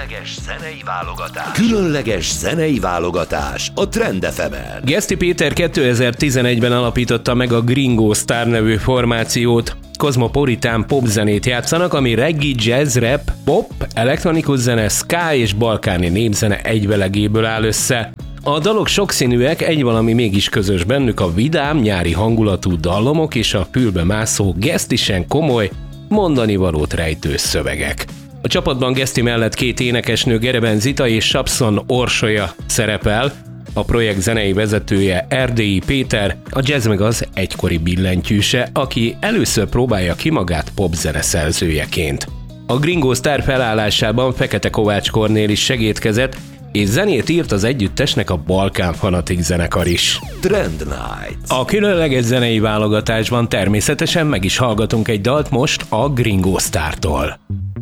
Különleges zenei válogatás a Trend FM-en. Geszti Péter 2011-ben alapította meg a Gringo Star nevű formációt. Kozmopolitán popzenét játszanak, ami reggae, jazz, rap, pop, elektronikus zene, ska és balkáni népzene egyvelegéből áll össze. A dalok sokszínűek, egy valami mégis közös bennük, a vidám, nyári hangulatú dallamok és a fülbe mászó, gesztisen komoly, mondanivalót rejtő szövegek. A csapatban Geszti mellett két énekesnő, Gereben Zita és Sapszon Orsolya szerepel, a projekt zenei vezetője Erdélyi Péter, a jazz meg az egykori billentyűse, aki először próbálja ki magát popzene szerzőjeként. A Gringo Star felállásában Fekete Kovács Kornél is segédkezett, és zenét írt az együttesnek a Balkán Fanatik zenekar is. Trend Night. A különleges zenei válogatásban természetesen meg is hallgatunk egy dalt most a Gringo Startól.